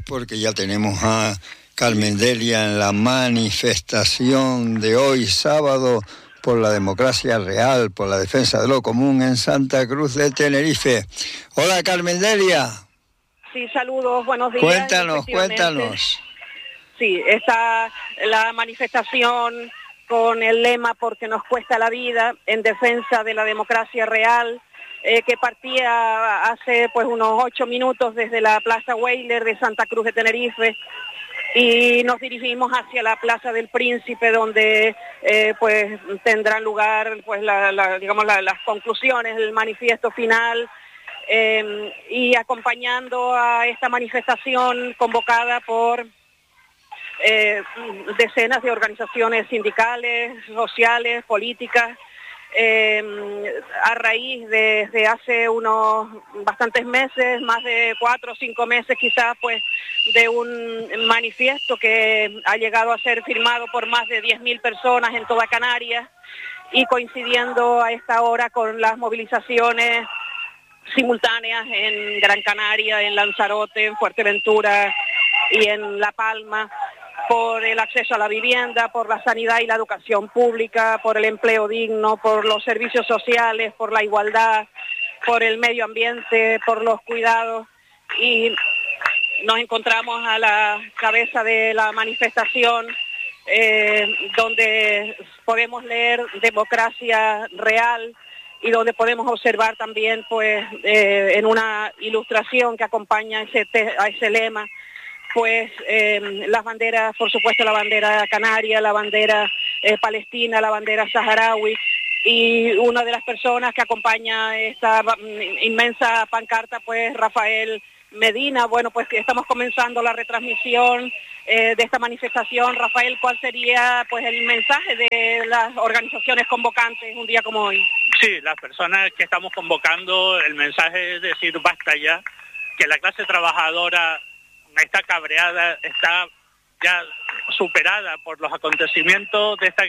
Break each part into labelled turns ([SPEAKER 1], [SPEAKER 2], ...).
[SPEAKER 1] porque ya tenemos a Carmen Delia en la manifestación de hoy sábado por la democracia real, por la defensa de lo común en Santa Cruz de Tenerife. Hola, Carmen Delia.
[SPEAKER 2] Sí, saludos, buenos días.
[SPEAKER 1] Cuéntanos.
[SPEAKER 2] Sí, está la manifestación con el lema "Porque nos cuesta la vida", en defensa de la democracia real, que partía hace pues unos 8 minutos desde la Plaza Weyler de Santa Cruz de Tenerife, y nos dirigimos hacia la Plaza del Príncipe, donde pues tendrán lugar pues las conclusiones, el manifiesto final, y acompañando a esta manifestación convocada por decenas de organizaciones sindicales, sociales, políticas, a raíz desde hace unos bastantes meses, más de 4 o 5 meses quizás, pues de un manifiesto que ha llegado a ser firmado por más de 10.000 personas en toda Canarias, y coincidiendo a esta hora con las movilizaciones simultáneas en Gran Canaria, en Lanzarote, en Fuerteventura y en La Palma, por el acceso a la vivienda, por la sanidad y la educación pública, por el empleo digno, por los servicios sociales, por la igualdad, por el medio ambiente, por los cuidados. Y nos encontramos a la cabeza de la manifestación, donde podemos leer "democracia real", y donde podemos observar también pues en una ilustración que acompaña a ese lema, pues las banderas, por supuesto la bandera canaria, la bandera palestina, la bandera saharaui, y una de las personas que acompaña esta inmensa pancarta, pues Rafael Medina. Bueno, pues estamos comenzando la retransmisión de esta manifestación. Rafael, ¿cuál sería pues el mensaje de las organizaciones convocantes un día como hoy?
[SPEAKER 3] Sí, las personas que estamos convocando, el mensaje es decir basta ya, que la clase trabajadora está cabreada, está ya superada por los acontecimientos de esta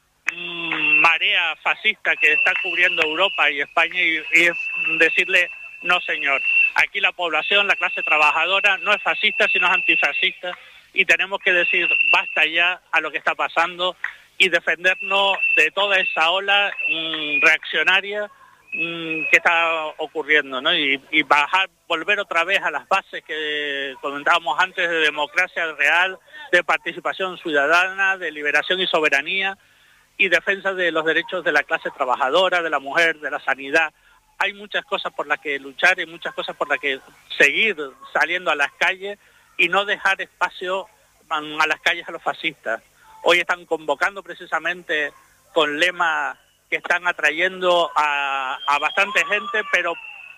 [SPEAKER 3] marea fascista que está cubriendo Europa y España, y decirle no señor, aquí la población, la clase trabajadora no es fascista sino es antifascista, y tenemos que decir basta ya a lo que está pasando y defendernos de toda esa ola reaccionaria que está ocurriendo, ¿no? Y volver otra vez a las bases que comentábamos antes de democracia real, de participación ciudadana, de liberación y soberanía, y defensa de los derechos de la clase trabajadora, de la mujer, de la sanidad. Hay muchas cosas por las que luchar y muchas cosas por las que seguir saliendo a las calles y no dejar espacio a las calles a los fascistas. Hoy están convocando precisamente con lemas que están atrayendo a bastante gente, pero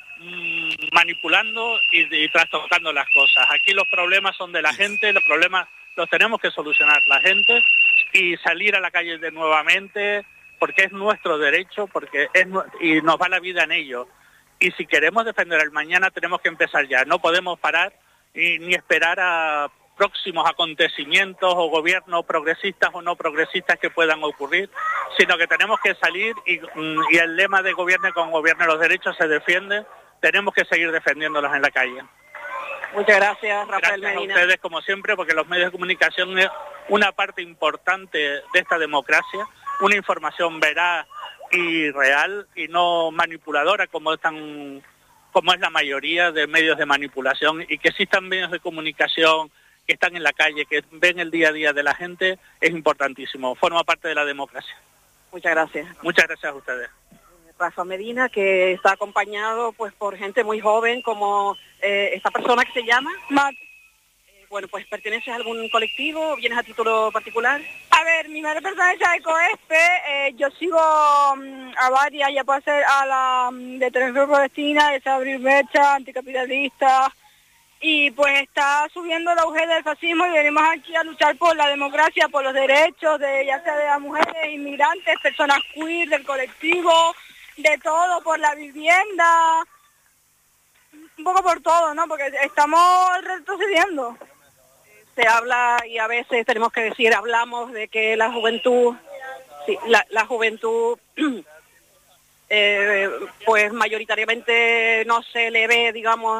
[SPEAKER 3] manipulando y trastocando las cosas. Aquí los problemas son de la gente, los problemas los tenemos que solucionar la gente y salir a la calle de nuevamente, porque es nuestro derecho, y nos va la vida en ello. Y si queremos defender el mañana tenemos que empezar ya, no podemos parar ni esperar a próximos acontecimientos o gobiernos progresistas o no progresistas que puedan ocurrir, sino que tenemos que salir y el lema de gobierne con gobierne los derechos se defiende, tenemos que seguir defendiéndolos en la calle.
[SPEAKER 2] Muchas gracias, Rafael Medina.
[SPEAKER 3] Gracias a ustedes como siempre, porque los medios de comunicación es una parte importante de esta democracia, una información veraz y real y no manipuladora como es la mayoría de medios de manipulación, y que existan medios de comunicación que están en la calle, que ven el día a día de la gente, es importantísimo, forma parte de la democracia.
[SPEAKER 2] Muchas gracias.
[SPEAKER 3] Muchas gracias a ustedes.
[SPEAKER 2] Rafa Medina, que está acompañado pues por gente muy joven, como esta persona que se llama
[SPEAKER 4] Matt.
[SPEAKER 2] Bueno, pues ¿perteneces a algún colectivo? ¿Vienes a título particular?
[SPEAKER 4] A ver, mi madre pertenece a ECOESPE, yo sigo a varias, ya puede ser a la de Tenerife Palestina, de Abrir Mecha, anticapitalista, y pues está subiendo el auge del fascismo y venimos aquí a luchar por la democracia, por los derechos ya sea de las mujeres, inmigrantes, personas queer, del colectivo, de todo, por la vivienda, un poco por todo, ¿no? Porque estamos retrocediendo.
[SPEAKER 2] Se habla, y a veces tenemos que decir, hablamos de que la juventud, sí, la juventud pues mayoritariamente no se le ve, digamos,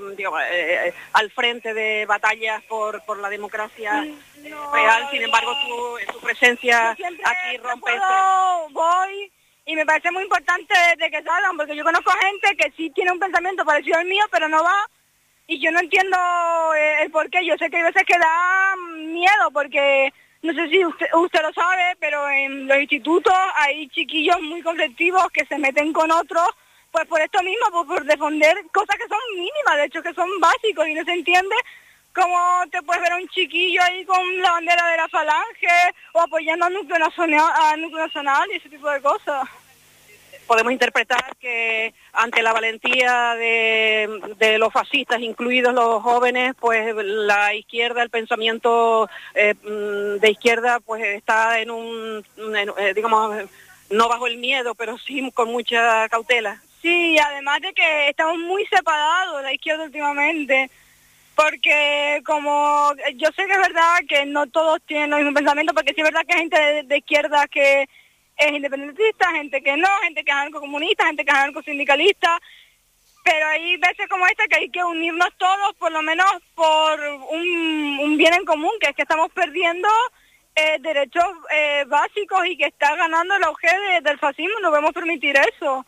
[SPEAKER 2] al frente de batallas por la democracia real. Sin embargo, tu presencia aquí rompe
[SPEAKER 4] voy y me parece muy importante de que salgan, porque yo conozco gente que sí tiene un pensamiento parecido al mío, pero no va, y yo no entiendo el por qué. Yo sé que hay veces que da miedo, porque no sé si usted lo sabe, pero en los institutos hay chiquillos muy conflictivos que se meten con otros, pues por esto mismo, por defender cosas que son mínimas, de hecho que son básicos, y no se entiende cómo te puedes ver a un chiquillo ahí con la bandera de la Falange o apoyando al núcleo nacional y ese tipo de cosas.
[SPEAKER 2] Podemos interpretar que ante la valentía de los fascistas, incluidos los jóvenes, pues la izquierda, el pensamiento de izquierda, pues está digamos, no bajo el miedo, pero sí con mucha cautela.
[SPEAKER 4] Sí, además de que estamos muy separados la izquierda últimamente, porque como yo sé que es verdad que no todos tienen los mismos pensamientos, porque sí es verdad que hay gente de izquierda que es independentista, gente que no, gente que es anarcocomunista, gente que es anarcosindicalista, pero hay veces como esta que hay que unirnos todos, por lo menos por un bien en común, que es que estamos perdiendo derechos básicos y que está ganando el auge del fascismo. No podemos permitir eso.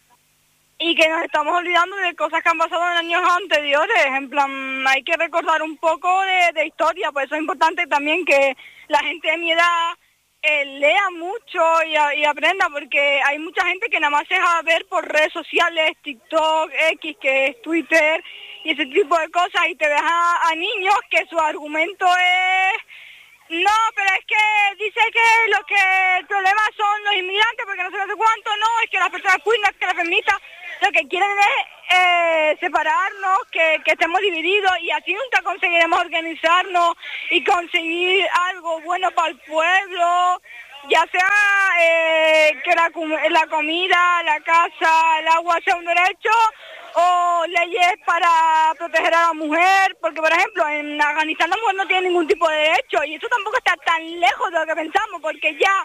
[SPEAKER 4] Y que nos estamos olvidando de cosas que han pasado en años anteriores. En plan, hay que recordar un poco de historia. Por eso es importante también que la gente de mi edad lea mucho y aprenda, porque hay mucha gente que nada más se deja ver por redes sociales, TikTok, X, que es Twitter, y ese tipo de cosas, y te ves a niños que su argumento es: no, pero es que dice que el problema son los inmigrantes, porque no sé cuánto, no, es que las personas queer, no es que las feministas, lo que quieren es separarnos, que estemos divididos, y así nunca conseguiremos organizarnos y conseguir algo bueno para el pueblo, ya sea que la comida, la casa, el agua sea un derecho, o leyes para proteger a la mujer, porque por ejemplo en Afganistán la mujer no tiene ningún tipo de derecho, y eso tampoco está tan lejos de lo que pensamos, porque ya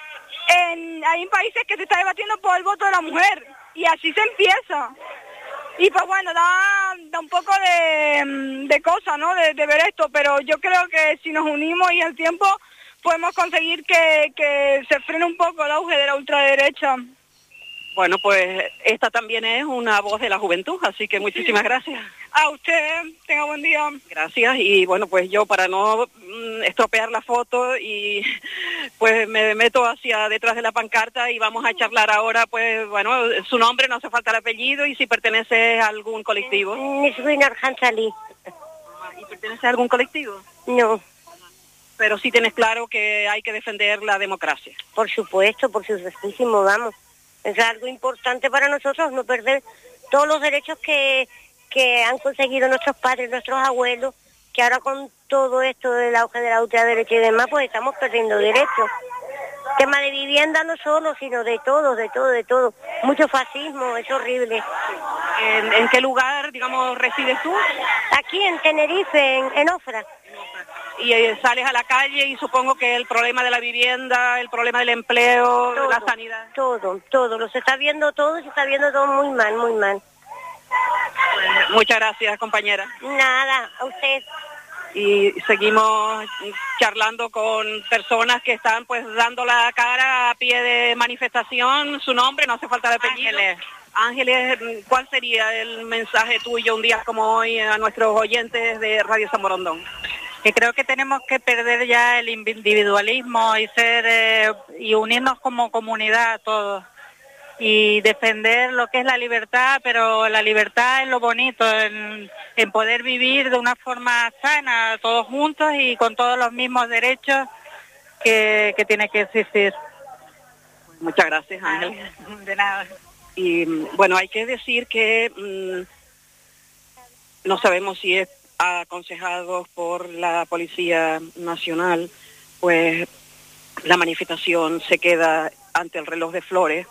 [SPEAKER 4] hay países que se está debatiendo por el voto de la mujer, y así se empieza. Y pues bueno, da un poco de cosa, ¿no?, de ver esto, pero yo creo que si nos unimos y al tiempo podemos conseguir que se frene un poco el auge de la ultraderecha.
[SPEAKER 2] Bueno, pues esta también es una voz de la juventud, así que muchísimas gracias.
[SPEAKER 4] A usted, tenga buen día.
[SPEAKER 2] Gracias, y bueno, pues yo para no estropear la foto, y pues me meto hacia detrás de la pancarta y vamos a charlar ahora, pues bueno, su nombre, no hace falta el apellido, y si pertenece a algún colectivo.
[SPEAKER 5] Nisrina Arhanchali.
[SPEAKER 2] ¿Y pertenece a algún colectivo?
[SPEAKER 5] No.
[SPEAKER 2] Pero sí tienes claro que hay que defender la democracia.
[SPEAKER 5] Por supuestísimo, vamos. Es algo importante para nosotros, no perder todos los derechos que han conseguido nuestros padres, nuestros abuelos, que ahora con todo esto del auge de la ultraderecha y demás, pues estamos perdiendo derechos. Tema de vivienda no solo, sino de todo. Mucho fascismo, es horrible.
[SPEAKER 2] ¿En qué lugar, digamos, resides tú?
[SPEAKER 5] Aquí en Tenerife, en Ofra.
[SPEAKER 2] Y sales a la calle y supongo que el problema de la vivienda, el problema del empleo,
[SPEAKER 5] todo,
[SPEAKER 2] la sanidad.
[SPEAKER 5] Todo, se está viendo todo muy mal.
[SPEAKER 2] Muchas gracias, compañera.
[SPEAKER 5] Nada, a usted.
[SPEAKER 2] Y seguimos charlando con personas que están pues dando la cara a pie de manifestación. Su nombre, no hace falta de apellido. Ángeles, ¿cuál sería el mensaje tuyo un día como hoy a nuestros oyentes de Radio San Borondón?
[SPEAKER 6] Que creo que tenemos que perder ya el individualismo y unirnos como comunidad todos, y defender lo que es la libertad, pero la libertad es lo bonito, en poder vivir de una forma sana, todos juntos y con todos los mismos derechos que tiene que existir.
[SPEAKER 2] Muchas gracias, Ángel.
[SPEAKER 6] De nada.
[SPEAKER 2] Y bueno, hay que decir que no sabemos si es aconsejados por la Policía Nacional, pues la manifestación se queda ante el reloj de flores.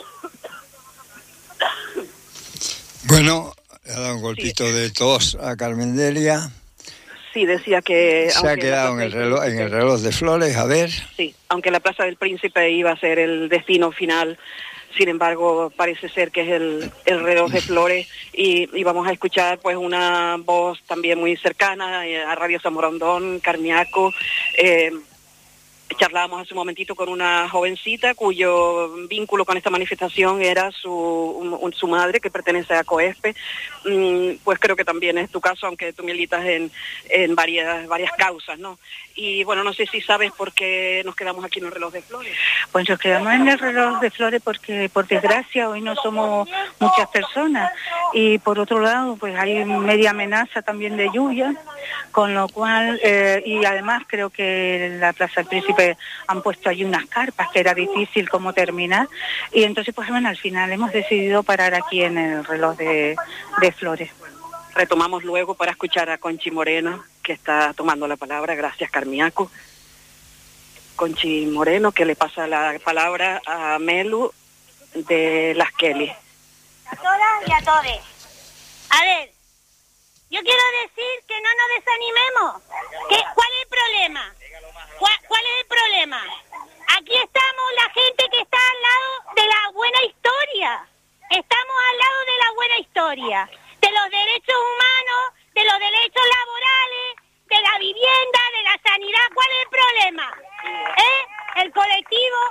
[SPEAKER 1] Bueno, le ha dado un golpito de tos a Carmen Delia.
[SPEAKER 2] Sí, decía que...
[SPEAKER 1] Se ha quedado en el reloj de flores, a ver.
[SPEAKER 2] Sí, aunque la Plaza del Príncipe iba a ser el destino final sin embargo parece ser que es el reloj de flores y vamos a escuchar pues una voz también muy cercana a Radio Samorondón, Carmiaco. Charlábamos hace un momentito con una jovencita cuyo vínculo con esta manifestación era su madre, que pertenece a COESPE. Pues creo que también es tu caso, aunque tú militas en varias causas, ¿no? Y bueno, no sé si sabes por qué nos quedamos aquí en el reloj de flores.
[SPEAKER 6] Pues nos quedamos en el reloj de flores porque, por desgracia, hoy no somos muchas personas. Y por otro lado, pues hay media amenaza también de lluvia, con lo cual, y además creo que en la Plaza del Príncipe han puesto allí unas carpas que era difícil como terminar. Y entonces, pues bueno, al final hemos decidido parar aquí en el reloj de flores.
[SPEAKER 2] Retomamos luego para escuchar a Conchi Moreno, que está tomando la palabra. Gracias, Carmiaco. Conchi Moreno, que le pasa la palabra a Melu de Las Kelly.
[SPEAKER 5] A todas y a todes. A ver, yo quiero decir que no nos desanimemos. ¿Cuál es el problema? ¿Cuál es el problema? Aquí estamos la gente que está al lado de la buena historia. Estamos al lado de la buena historia. De los derechos humanos, de los derechos laborales, de la vivienda, de la sanidad. ¿Cuál es el problema? El colectivo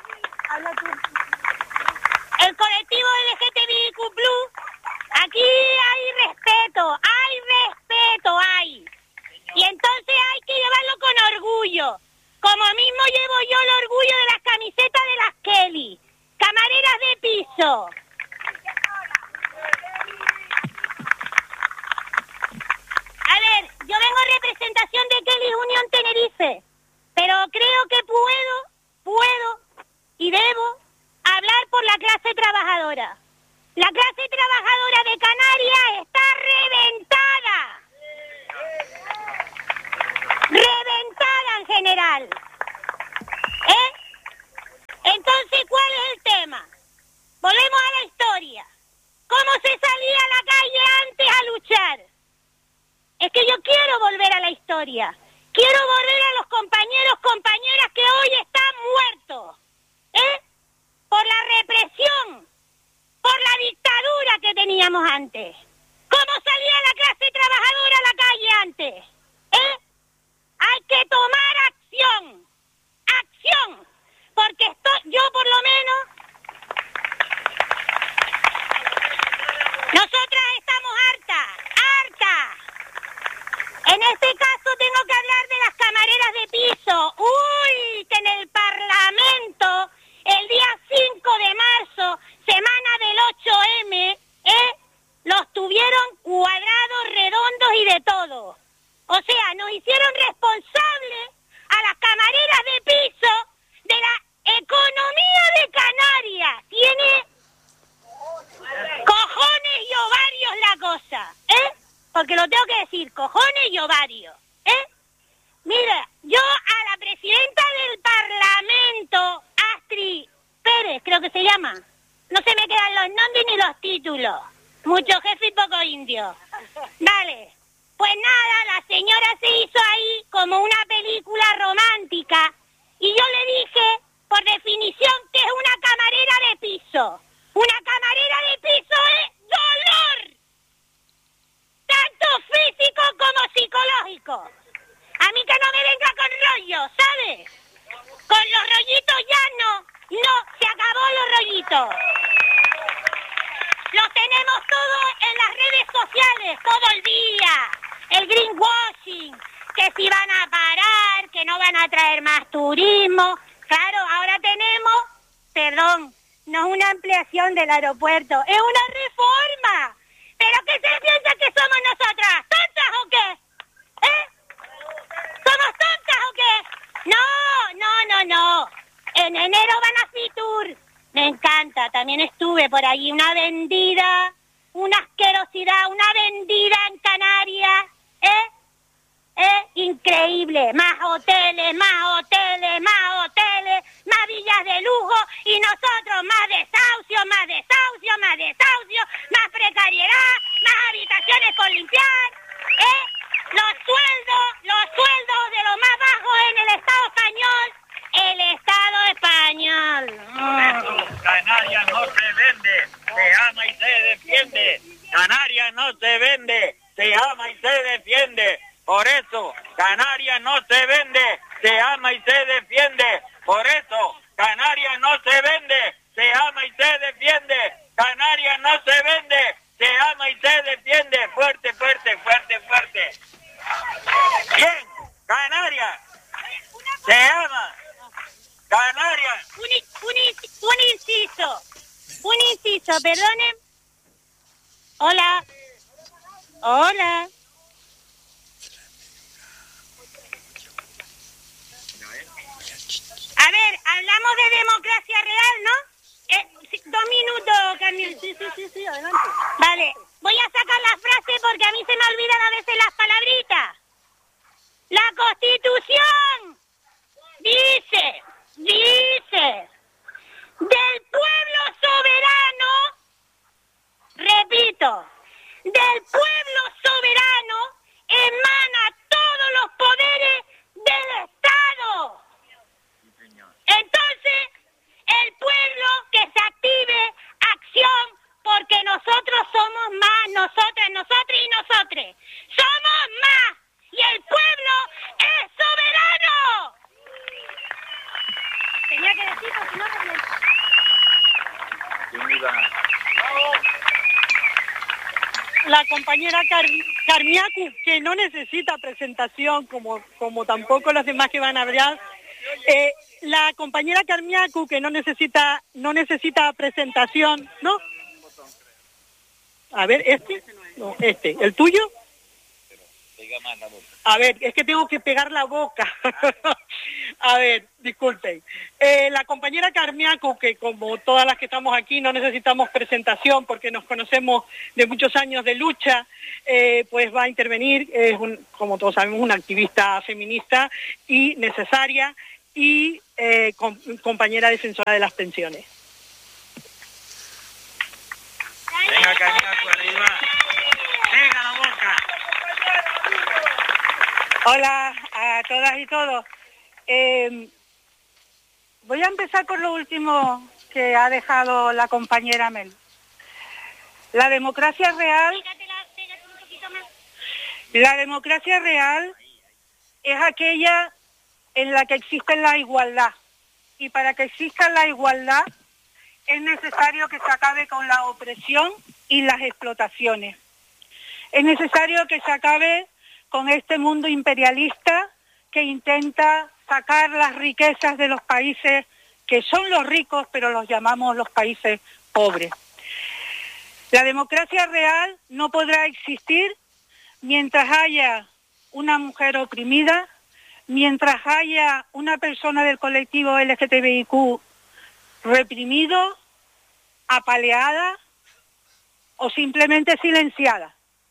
[SPEAKER 5] LGTBIQ+, aquí hay respeto. Y entonces hay que llevarlo con orgullo. Como mismo llevo yo el orgullo de las camisetas de Las Kelly, camareras de piso. A ver, yo vengo en representación de Kelly Unión Tenerife, pero creo que puedo y debo hablar por la clase trabajadora. La clase trabajadora de Canarias está reventada. Reventada en general. Entonces, ¿cuál es el tema? Volvemos a la historia. ¿Cómo se salía a la calle antes a luchar? Es que yo quiero volver a la historia. Quiero volver a los compañeras que hoy están muertos. Por la represión, por la dictadura que teníamos antes. ¿Cómo salía la clase trabajadora a la calle antes? Hay que tomar acción. Porque yo por lo menos, nosotras estamos hartas. En este caso tengo que hablar de las camareras de piso. Que en el Parlamento, el día 5 de marzo, semana del 8M, los tuvieron cuadrados, redondos y de todo. O sea, nos hicieron responsables a las camareras de piso de la economía de Canarias. Tiene cojones y ovarios la cosa, porque lo tengo que decir, cojones y ovarios, Mira, yo a la presidenta del Parlamento, Astrid Pérez, creo que se llama, no se me quedan los nombres ni los títulos, mucho jefe y poco indio. Vale, pues nada, la señora se hizo ahí como una película romántica y yo le dije, por definición, que es una camarera de piso. Una camarera de piso es dolor, tanto físico como psicológico. A mí que no me venga con rollos, ¿sabes? Con los rollitos ya no, se acabó los rollitos. Los tenemos todos en las redes sociales, todo el día. El greenwashing, que si van a parar, que no van a traer más turismo. Claro, ahora tenemos, no es una ampliación del aeropuerto, es una reforma. ¿Pero qué se piensa que somos nosotras? ¿Tontas o qué? ¿Somos tontas o qué? No. En enero van a Fitur. Me encanta, también estuve por allí, una vendida, una asquerosidad, una vendida en Canarias, increíble, más hoteles, más villas de lujo y nosotros más desahucio, más precariedad, más habitaciones con limpiar, los sueldos de los más bajos en el Estado español. Canarias no
[SPEAKER 7] defiende. Por eso, Canarias no se vende, se ama y se defiende. Por eso, Canarias no se vende, se ama y se defiende. Canarias no se vende, se ama y se defiende. Fuerte, fuerte, fuerte, fuerte. Bien, Canarias se ama. Canarias.
[SPEAKER 8] Un inciso, perdonen. Hola. Hola. A ver, hablamos de democracia real, ¿no? 2 minutos, Carmen. Sí, adelante. Vale, voy a sacar la frase porque a mí se me olvidan a veces las palabritas. La Constitución dice, del pueblo soberano, repito, del pueblo soberano emana todos los poderes del Estado. Entonces, el pueblo que se active, acción, porque nosotros somos más, nosotras y nosotres. Somos más y el pueblo es soberano. Tenía que decir porque no
[SPEAKER 9] La compañera Carmiacu, que no necesita presentación, como tampoco los demás que van a hablar. La compañera Carmiacu, que no necesita presentación, ¿no? A ver, ¿el tuyo? A ver, es que tengo que pegar la boca. A ver, disculpen. La compañera Carmiacu, que como todas las que estamos aquí no necesitamos presentación porque nos conocemos de muchos años de lucha, pues va a intervenir, como todos sabemos, una activista feminista y necesaria y compañera defensora de las pensiones.
[SPEAKER 7] Venga, Carmiacu, arriba. Venga la boca.
[SPEAKER 9] Hola a todas y todos. Voy a empezar por lo último que ha dejado la compañera Mel. La democracia real es aquella en la que existe la igualdad. Y para que exista la igualdad es necesario que se acabe con la opresión y las explotaciones. Es necesario que se acabe con este mundo imperialista que intenta sacar las riquezas de los países que son los ricos, pero los llamamos los países pobres. La democracia real no podrá existir mientras haya una mujer oprimida, mientras haya una persona del colectivo LGTBIQ reprimido, apaleada o simplemente silenciada.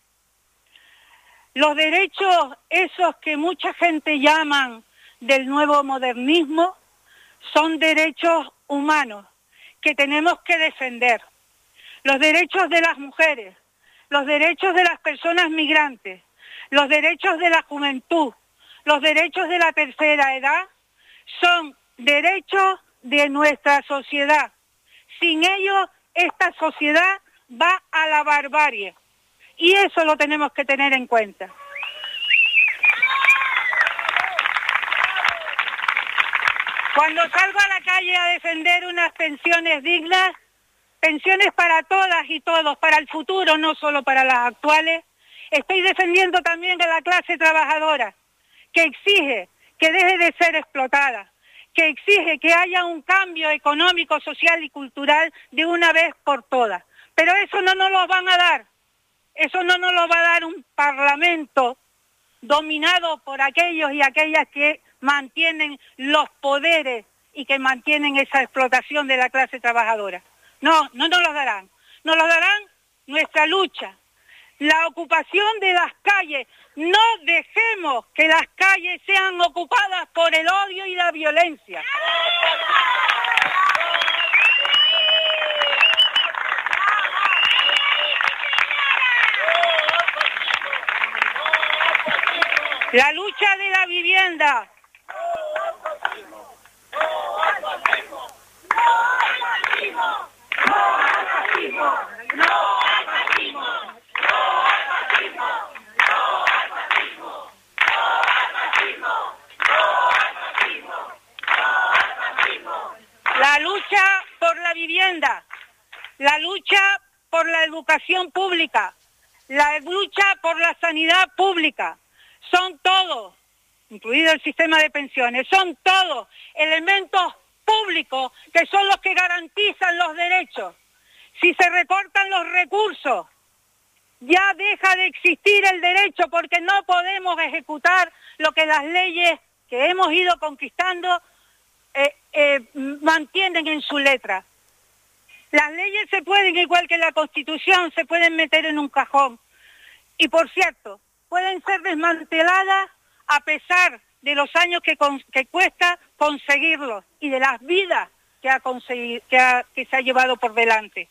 [SPEAKER 9] Los derechos, esos que mucha gente llaman del nuevo modernismo, son derechos humanos que tenemos que defender. Los derechos de las mujeres, los derechos de las personas migrantes, los derechos de la juventud, los derechos de la tercera edad, son derechos de nuestra sociedad. Sin ellos, esta sociedad va a la barbarie. Y eso lo tenemos que tener en cuenta. Cuando salgo a la calle a defender unas pensiones dignas, pensiones para todas y todos, para el futuro, no solo para las actuales, estoy defendiendo también a la clase trabajadora, que exige que deje de ser explotada, que exige que haya un cambio económico, social y cultural de una vez por todas. Pero eso no nos lo van a dar. Eso no nos lo va a dar un parlamento dominado por aquellos y aquellas que mantienen los poderes y que mantienen esa explotación de la clase trabajadora. No, no nos lo darán. Nos lo darán nuestra lucha, la ocupación de las calles. No dejemos que las calles sean ocupadas por el odio y la violencia. La lucha de la vivienda. la lucha por la educación pública, la lucha por la sanidad pública, son todos, incluido el sistema de pensiones, son todos elementos públicos que son los que garantizan los derechos. Si se recortan los recursos, ya deja de existir el derecho, porque no podemos ejecutar lo que las leyes que hemos ido conquistando mantienen en su letra. Las leyes se pueden, igual que la Constitución, se pueden meter en un cajón. Y por cierto, pueden ser desmanteladas a pesar de los años que cuesta conseguirlos y de las vidas que se ha llevado por delante.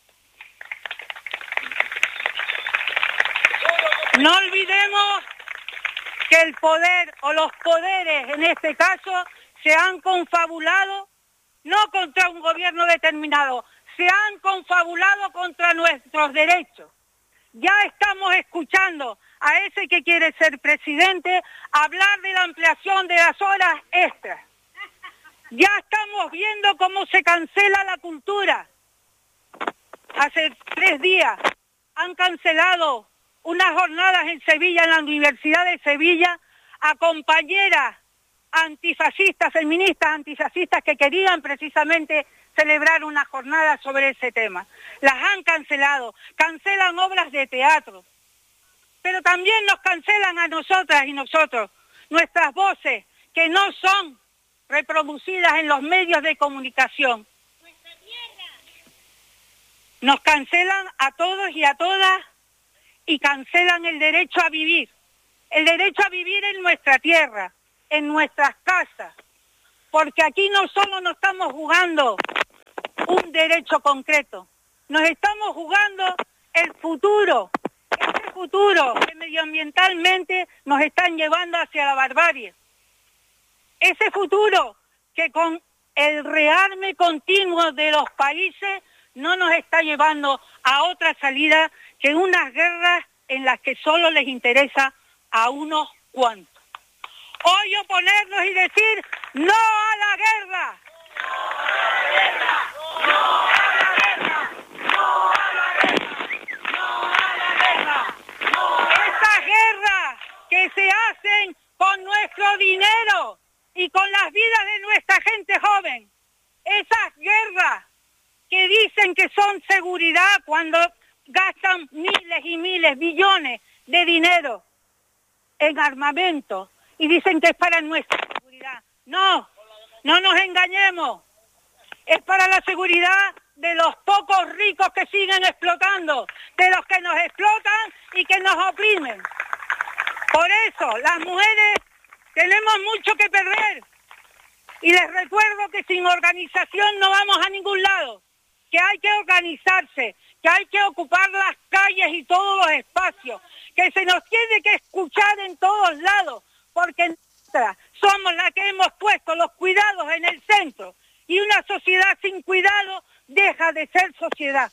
[SPEAKER 9] No olvidemos que el poder o los poderes en este caso se han confabulado no contra un gobierno determinado, se han confabulado contra nuestros derechos. Ya estamos escuchando a ese que quiere ser presidente hablar de la ampliación de las horas extras. Ya estamos viendo cómo se cancela la cultura. Hace 3 días han cancelado unas jornadas en Sevilla, en la Universidad de Sevilla, a compañeras antifascistas, feministas antifascistas que querían precisamente celebrar una jornada sobre ese tema. Las han cancelado, cancelan obras de teatro, pero también nos cancelan a nosotras y nosotros, nuestras voces que no son reproducidas en los medios de comunicación. Nos cancelan a todos y a todas y cancelan el derecho a vivir en nuestra tierra, en nuestras casas, porque aquí no solo nos estamos jugando un derecho concreto, nos estamos jugando el futuro, ese futuro que medioambientalmente nos están llevando hacia la barbarie, ese futuro que con el rearme continuo de los países no nos está llevando a otra salida que unas guerras en las que solo les interesa a unos cuantos. Hoy oponernos y decir no a la guerra. No a la guerra. No a la guerra. No a la guerra. No a la guerra. Esas guerras que se hacen con nuestro dinero y con las vidas de nuestra gente joven. Esas guerras que dicen que son seguridad cuando gastan miles y miles, billones de dinero en armamento y dicen que es para nuestra seguridad. No, no nos engañemos. Es para la seguridad de los pocos ricos que siguen explotando, de los que nos explotan y que nos oprimen. Por eso, las mujeres tenemos mucho que perder. Y les recuerdo que sin organización no vamos a ningún lado, que hay que organizarse, que hay que ocupar las calles y todos los espacios, que se nos tiene que escuchar en todos lados, porque nosotras somos las que hemos puesto los cuidados en el centro, y una sociedad sin cuidado deja de ser sociedad.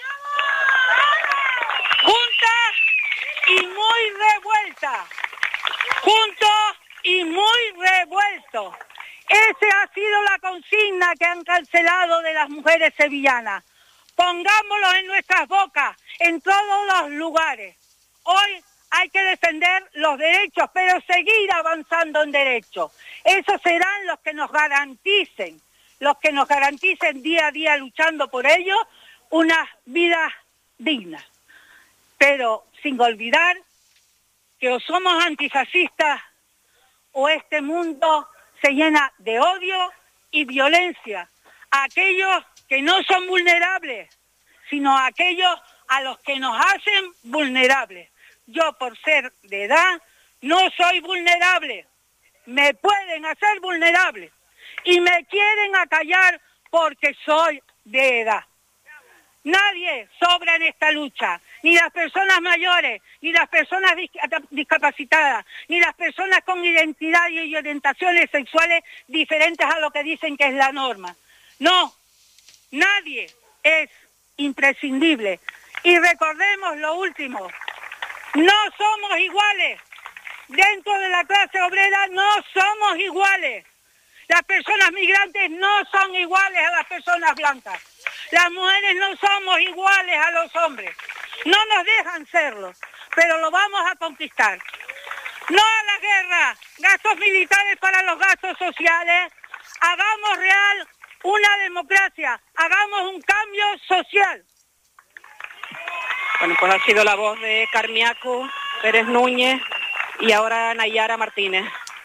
[SPEAKER 9] Juntas y muy revueltas, juntos y muy revueltos. Esa ha sido la consigna que han cancelado de las mujeres sevillanas. Pongámoslo en nuestras bocas, en todos los lugares. Hoy hay que defender los derechos, pero seguir avanzando en derechos. Esos serán los que nos garanticen día a día luchando por ellos unas vidas dignas. Pero sin olvidar que o somos antifascistas o este mundo se llena de odio y violencia a aquellos que no son vulnerables, sino a aquellos a los que nos hacen vulnerables. Yo, por ser de edad, no soy vulnerable. Me pueden hacer vulnerable y me quieren acallar porque soy de edad. Nadie sobra en esta lucha, ni las personas mayores, ni las personas discapacitadas, ni las personas con identidad y orientaciones sexuales diferentes a lo que dicen que es la norma. No, nadie es imprescindible. Y recordemos lo último, no somos iguales. Dentro de la clase obrera no somos iguales. Las personas migrantes no son iguales a las personas blancas. Las mujeres no somos iguales a los hombres. No nos dejan serlo, pero lo vamos a conquistar. No a la guerra, gastos militares para los gastos sociales. Hagamos real una democracia, hagamos un cambio social.
[SPEAKER 2] Bueno, pues ha sido la voz de Carmiaco, Pérez Núñez y ahora Nayara Martínez.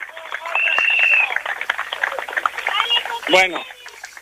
[SPEAKER 10] Bueno,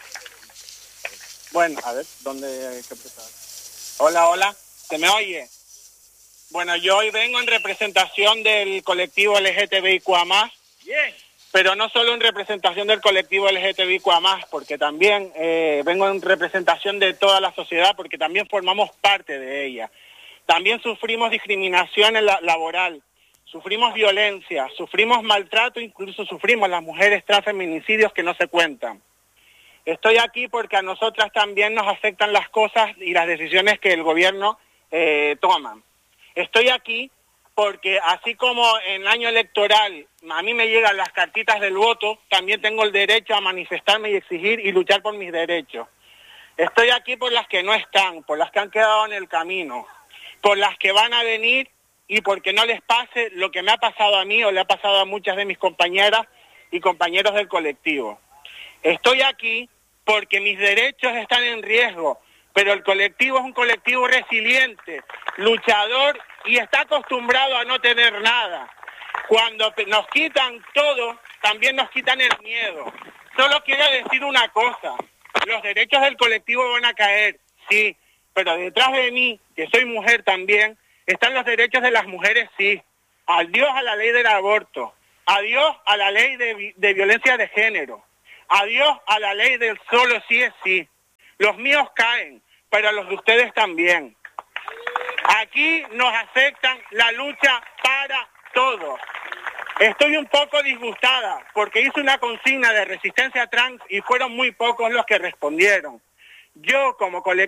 [SPEAKER 10] a ver, ¿dónde hay que empezar? Hola, ¿se me oye? Bueno, yo hoy vengo en representación del colectivo LGTBIQA+, bien, pero no solo en representación del colectivo LGTBIQA+, porque también vengo en representación de toda la sociedad, porque también formamos parte de ella. También sufrimos discriminación laboral, sufrimos violencia, sufrimos maltrato, incluso sufrimos las mujeres transfeminicidios que no se cuentan. Estoy aquí porque a nosotras también nos afectan las cosas y las decisiones que el gobierno toma. Estoy aquí porque así como en el año electoral a mí me llegan las cartitas del voto, también tengo el derecho a manifestarme y exigir y luchar por mis derechos. Estoy aquí por las que no están, por las que han quedado en el camino, por las que van a venir y porque no les pase lo que me ha pasado a mí o le ha pasado a muchas de mis compañeras y compañeros del colectivo. Estoy aquí porque mis derechos están en riesgo, pero el colectivo es un colectivo resiliente, luchador y está acostumbrado a no tener nada. Cuando nos quitan todo, también nos quitan el miedo. Solo quiero decir una cosa, los derechos del colectivo van a caer, sí, pero detrás de mí, que soy mujer también, están los derechos de las mujeres, sí. Adiós a la ley del aborto, adiós a la ley de violencia de género, adiós a la ley del solo sí es sí. Los míos caen, pero los de ustedes también. Aquí nos afectan la lucha para todos. Estoy un poco disgustada porque hice una consigna de resistencia trans y fueron muy pocos los que respondieron. Yo como colectivo